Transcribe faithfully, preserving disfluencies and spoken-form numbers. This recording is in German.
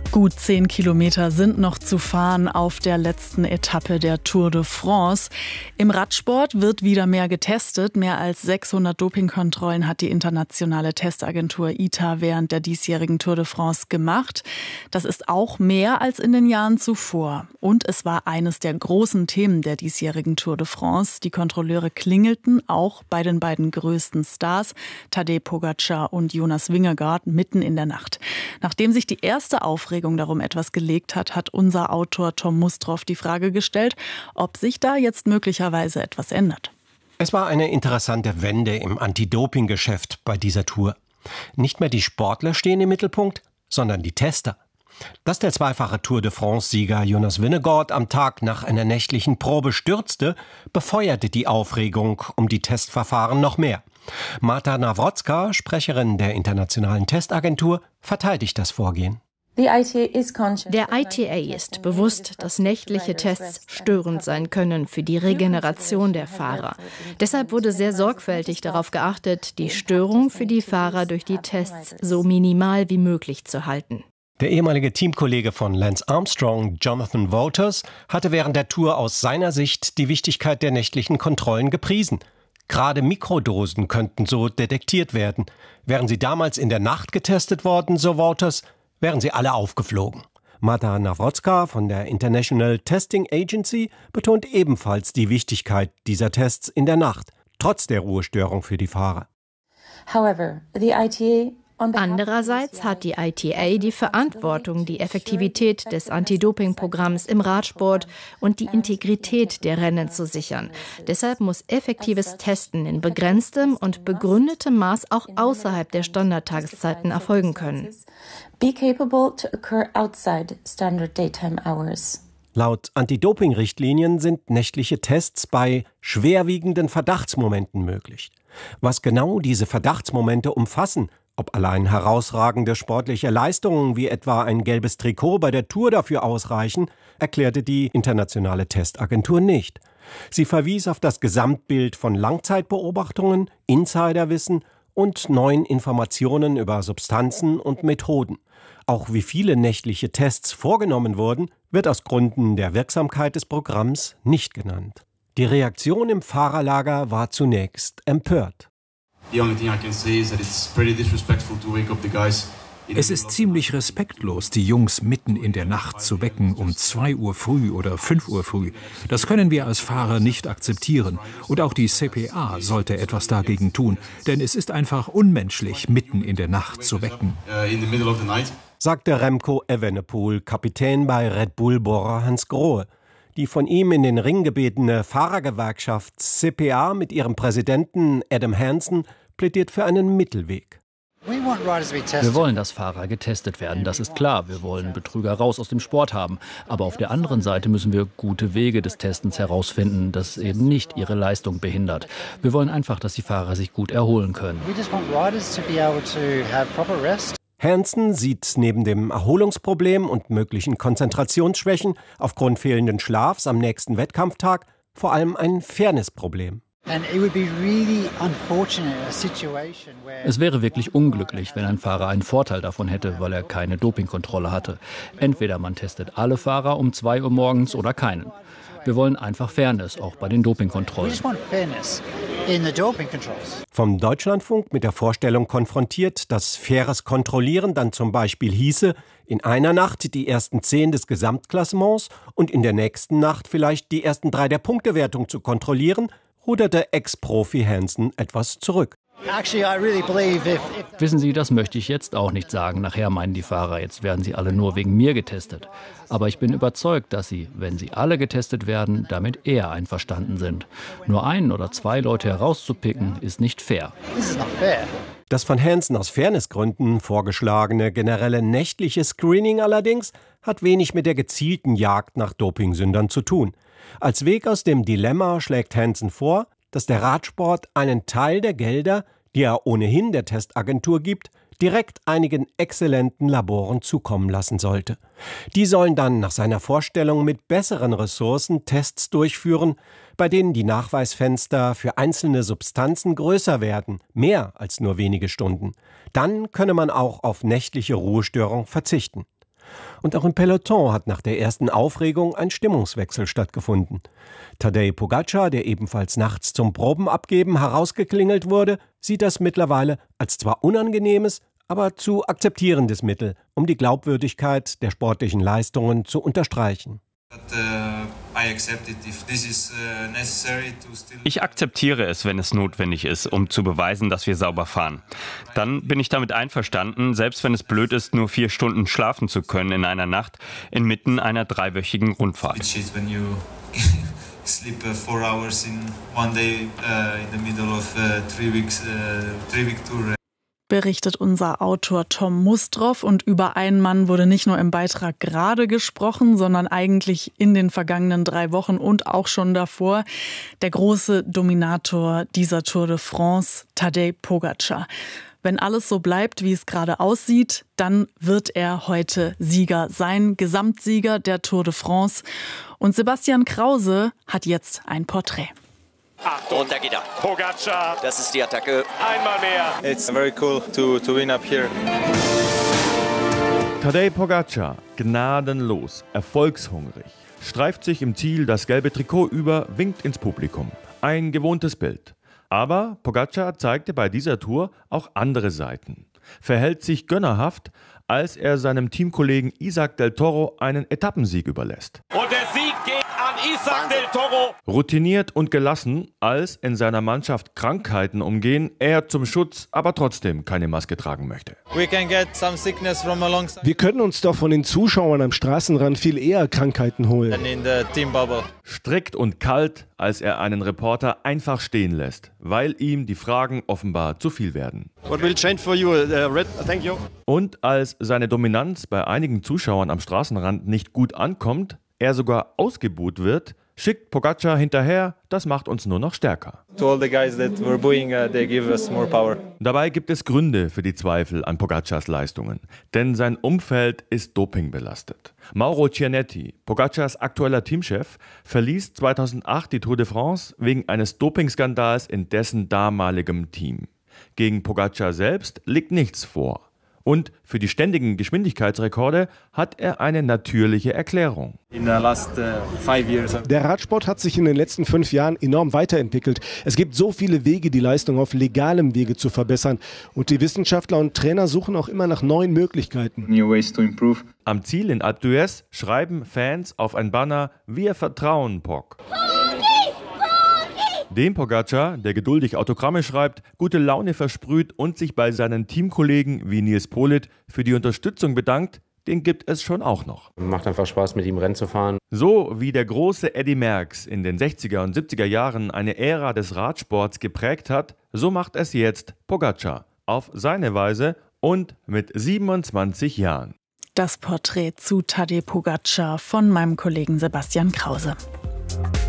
Gut zehn Kilometer sind noch zu fahren auf der letzten Etappe der Tour de France. Im Radsport wird wieder mehr getestet. Mehr als sechshundert Dopingkontrollen hat die internationale Testagentur I T A während der diesjährigen Tour de France gemacht. Das ist auch mehr als in den Jahren zuvor. Und es war eines der großen Themen der diesjährigen Tour de France. Die Kontrolleure klingelten auch bei den beiden größten Stars, Tadej Pogačar und Jonas Vingegaard, mitten in der Nacht. Nachdem sich die erste Aufregung darum etwas gelegt hat, hat unser Autor Tom Mustroff die Frage gestellt, ob sich da jetzt möglicherweise etwas ändert. Es war eine interessante Wende im Anti-Doping-Geschäft bei dieser Tour. Nicht mehr die Sportler stehen im Mittelpunkt, sondern die Tester. Dass der zweifache Tour de France-Sieger Jonas Vingegaard am Tag nach einer nächtlichen Probe stürzte, befeuerte die Aufregung um die Testverfahren noch mehr. Marta Nawrocka, Sprecherin der internationalen Testagentur, verteidigt das Vorgehen. Der I T A ist bewusst, dass nächtliche Tests störend sein können für die Regeneration der Fahrer. Deshalb wurde sehr sorgfältig darauf geachtet, die Störung für die Fahrer durch die Tests so minimal wie möglich zu halten. Der ehemalige Teamkollege von Lance Armstrong, Jonathan Walters, hatte während der Tour aus seiner Sicht die Wichtigkeit der nächtlichen Kontrollen gepriesen. Gerade Mikrodosen könnten so detektiert werden. Wären sie damals in der Nacht getestet worden, so Walters, wären sie alle aufgeflogen. Marta Nawrocka von der International Testing Agency betont ebenfalls die Wichtigkeit dieser Tests in der Nacht, trotz der Ruhestörung für die Fahrer. However, the I T A Andererseits hat die I T A die Verantwortung, die Effektivität des Anti-Doping-Programms im Radsport und die Integrität der Rennen zu sichern. Deshalb muss effektives Testen in begrenztem und begründetem Maß auch außerhalb der Standardtageszeiten erfolgen können. Be capable to occur outside standard daytime hours. Laut Anti-Doping-Richtlinien sind nächtliche Tests bei schwerwiegenden Verdachtsmomenten möglich. Was genau diese Verdachtsmomente umfassen, ob allein herausragende sportliche Leistungen wie etwa ein gelbes Trikot bei der Tour dafür ausreichen, erklärte die internationale Testagentur nicht. Sie verwies auf das Gesamtbild von Langzeitbeobachtungen, Insiderwissen und neuen Informationen über Substanzen und Methoden. Auch wie viele nächtliche Tests vorgenommen wurden, wird aus Gründen der Wirksamkeit des Programms nicht genannt. Die Reaktion im Fahrerlager war zunächst empört. Es ist ziemlich respektlos, die Jungs mitten in der Nacht zu wecken, um zwei Uhr früh oder fünf Uhr früh. Das können wir als Fahrer nicht akzeptieren. Und auch die C P A sollte etwas dagegen tun, denn es ist einfach unmenschlich, mitten in der Nacht zu wecken. Sagte Remco Evenepoel, Kapitän bei Red Bull Bora Hansgrohe. Die von ihm in den Ring gebetene Fahrergewerkschaft C P A mit ihrem Präsidenten Adam Hansen plädiert für einen Mittelweg. Wir wollen, dass Fahrer getestet werden, das ist klar. Wir wollen Betrüger raus aus dem Sport haben. Aber auf der anderen Seite müssen wir gute Wege des Testens herausfinden, das eben nicht ihre Leistung behindert. Wir wollen einfach, dass die Fahrer sich gut erholen können. Hansen sieht neben dem Erholungsproblem und möglichen Konzentrationsschwächen aufgrund fehlenden Schlafs am nächsten Wettkampftag vor allem ein Fairnessproblem. Es wäre wirklich unglücklich, wenn ein Fahrer einen Vorteil davon hätte, weil er keine Dopingkontrolle hatte. Entweder man testet alle Fahrer um zwei Uhr morgens oder keinen. Wir wollen einfach Fairness, auch bei den Dopingkontrollen. Vom Deutschlandfunk mit der Vorstellung konfrontiert, dass faires Kontrollieren dann zum Beispiel hieße, in einer Nacht die ersten zehn des Gesamtklassements und in der nächsten Nacht vielleicht die ersten drei der Punktewertung zu kontrollieren, ruderte Ex-Profi Hansen etwas zurück. Wissen Sie, das möchte ich jetzt auch nicht sagen. Nachher meinen die Fahrer, jetzt werden sie alle nur wegen mir getestet. Aber ich bin überzeugt, dass sie, wenn sie alle getestet werden, damit eher einverstanden sind. Nur einen oder zwei Leute herauszupicken, ist nicht fair. Das von Hansen aus Fairnessgründen vorgeschlagene generelle nächtliche Screening allerdings hat wenig mit der gezielten Jagd nach Dopingsündern zu tun. Als Weg aus dem Dilemma schlägt Hansen vor, dass der Radsport einen Teil der Gelder, die er ohnehin der Testagentur gibt, direkt einigen exzellenten Laboren zukommen lassen sollte. Die sollen dann nach seiner Vorstellung mit besseren Ressourcen Tests durchführen, bei denen die Nachweisfenster für einzelne Substanzen größer werden, mehr als nur wenige Stunden. Dann könne man auch auf nächtliche Ruhestörung verzichten. Und auch im Peloton hat nach der ersten Aufregung ein Stimmungswechsel stattgefunden. Tadej Pogačar, der ebenfalls nachts zum Probenabgeben herausgeklingelt wurde, sieht das mittlerweile als zwar unangenehmes, aber zu akzeptierendes Mittel, um die Glaubwürdigkeit der sportlichen Leistungen zu unterstreichen. Ich akzeptiere es, wenn es notwendig ist, um zu beweisen, dass wir sauber fahren. Dann bin ich damit einverstanden, selbst wenn es blöd ist, nur vier Stunden schlafen zu können in einer Nacht, inmitten einer dreiwöchigen Rundfahrt. Sleep uh, four hours in one day uh, in the middle of uh, three weeks uh, three week tour. Berichtet unser Autor Tom Mustroff. Und über einen Mann wurde nicht nur im Beitrag gerade gesprochen, sondern eigentlich in den vergangenen drei Wochen und auch schon davor. Der große Dominator dieser Tour de France, Tadej Pogačar. Wenn alles so bleibt, wie es gerade aussieht, dann wird er heute Sieger sein, Gesamtsieger der Tour de France. Und Sebastian Krause hat jetzt ein Porträt. Achtung. Und da geht er. Pogačar. Das ist die Attacke. Einmal mehr. It's very cool to, to win up here. Tadej Pogačar, gnadenlos, erfolgshungrig, streift sich im Ziel das gelbe Trikot über, winkt ins Publikum. Ein gewohntes Bild. Aber Pogačar zeigte bei dieser Tour auch andere Seiten. Verhält sich gönnerhaft, als er seinem Teamkollegen Isaac del Toro einen Etappensieg überlässt. Und der Sieg geht an Isaac del Toro. Routiniert und gelassen, als in seiner Mannschaft Krankheiten umgehen, er zum Schutz aber trotzdem keine Maske tragen möchte. We can get some sickness from alongside. Wir können uns doch von den Zuschauern am Straßenrand viel eher Krankheiten holen. Than in the team bubble. Strikt und kalt, als er einen Reporter einfach stehen lässt, weil ihm die Fragen offenbar zu viel werden. What will change for you? Uh, Red, thank you. Und als seine Dominanz bei einigen Zuschauern am Straßenrand nicht gut ankommt, er sogar ausgebuht wird, schickt Pogačar hinterher, das macht uns nur noch stärker. To all the guys that were booing, uh, they give us more power. Dabei gibt es Gründe für die Zweifel an Pogačars Leistungen, denn sein Umfeld ist dopingbelastet. Mauro Cianetti, Pogačars aktueller Teamchef, verließ zweitausendacht die Tour de France wegen eines Dopingskandals in dessen damaligem Team. Gegen Pogačar selbst liegt nichts vor. Und für die ständigen Geschwindigkeitsrekorde hat er eine natürliche Erklärung. Der Radsport hat sich in den letzten fünf Jahren enorm weiterentwickelt. Es gibt so viele Wege, die Leistung auf legalem Wege zu verbessern. Und die Wissenschaftler und Trainer suchen auch immer nach neuen Möglichkeiten. Am Ziel in Alpe d'Huez schreiben Fans auf ein Banner: Wir vertrauen Pog. Dem Pogačar, der geduldig Autogramme schreibt, gute Laune versprüht und sich bei seinen Teamkollegen wie Nils Politt für die Unterstützung bedankt, den gibt es schon auch noch. Macht einfach Spaß, mit ihm Rennen zu fahren. So wie der große Eddy Merckx in den sechziger und siebziger Jahren eine Ära des Radsports geprägt hat, so macht es jetzt Pogačar. Auf seine Weise und mit siebenundzwanzig Jahren. Das Porträt zu Tadej Pogačar von meinem Kollegen Sebastian Krause.